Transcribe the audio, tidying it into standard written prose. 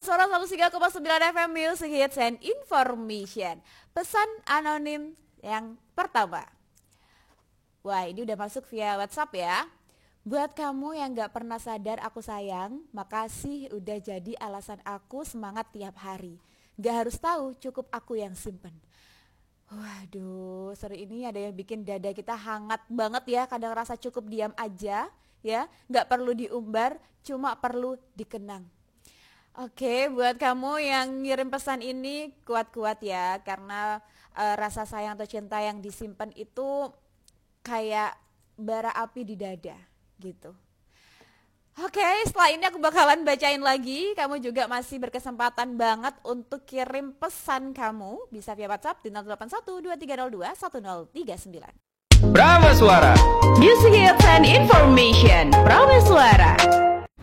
Suara 103,9 FM Music Hits and Information. Pesan anonim yang pertama. Wah, ini udah masuk via WhatsApp ya. Buat kamu yang gak pernah sadar aku sayang, makasih udah jadi alasan aku semangat tiap hari. Gak harus tahu, cukup aku yang simpen. Waduh, sore ini ada yang bikin dada kita hangat banget ya. Kadang rasa cukup diam aja ya, gak perlu diumbar, cuma perlu dikenang. Oke, buat kamu yang ngirim pesan ini kuat-kuat ya, karena rasa sayang atau cinta yang disimpan itu kayak bara api di dada gitu. Oke, setelah ini aku bakalan bacain lagi. Kamu juga masih berkesempatan banget untuk kirim pesan kamu. Bisa via WhatsApp di 08123021039. Prameswara Music Hits and Information. Prameswara.